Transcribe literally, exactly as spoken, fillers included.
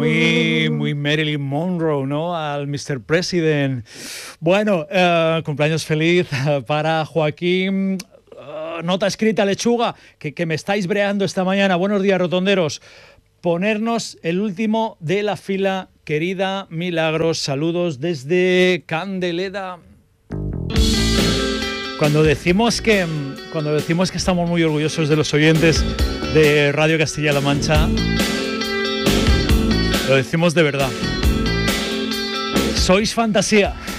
muy, muy Marilyn Monroe, ¿no? Al mister President. Bueno, uh, cumpleaños feliz para Joaquín. Uh, nota escrita, lechuga, que, que me estáis breando esta mañana. Buenos días, rotonderos. Ponernos el último de la fila, querida Milagros. Saludos desde Candeleda. Cuando decimos que, cuando decimos que estamos muy orgullosos de los oyentes de Radio Castilla-La Mancha, lo decimos de verdad. Sois fantasía.